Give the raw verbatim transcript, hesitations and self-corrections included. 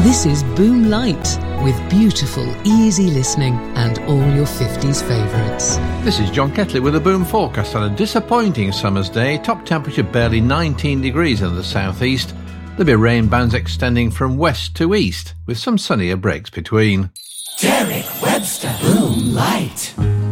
This is Boom Light, with beautiful, easy listening and all your fifties favourites. This is John Ketley with a Boom forecast on a disappointing summer's day. Top temperature barely nineteen degrees in the southeast. There'll be rain bands extending from west to east, with some sunnier breaks between. Derek Webster, Boom Light.